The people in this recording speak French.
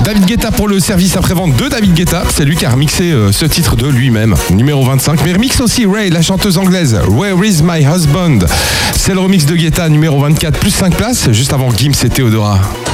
David Guetta pour le service après-vente de David Guetta. C'est lui qui a remixé ce titre de lui-même, numéro 25. Mais remix aussi Ray, la chanteuse anglaise, Where is my husband? C'est le remix de Guetta, numéro 24, plus 5 places, juste avant Gims et Theodora.